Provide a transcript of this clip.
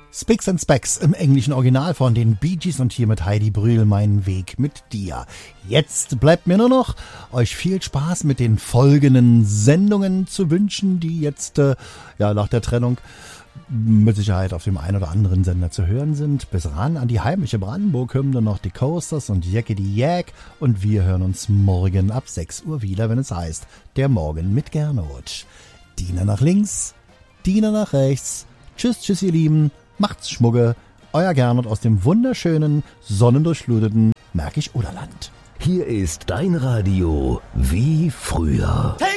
Spicks and Specks im englischen Original von den Bee Gees und hier mit Heidi Brühl, Mein Weg mit dir. Jetzt bleibt mir nur noch, euch viel Spaß mit den folgenden Sendungen zu wünschen, die jetzt nach der Trennung mit Sicherheit auf dem einen oder anderen Sender zu hören sind. Bis ran an die heimische Brandenburg-Hymne noch die Coasters und Jackety Jack und wir hören uns morgen ab 6 Uhr wieder, wenn es heißt, der Morgen mit Gernot. Diener nach links, Diener nach rechts. Tschüss, tschüss ihr Lieben. Macht's Schmugge, euer Gernot aus dem wunderschönen, sonnendurchfluteten Märkisch-Oderland. Hier ist dein Radio wie früher. Take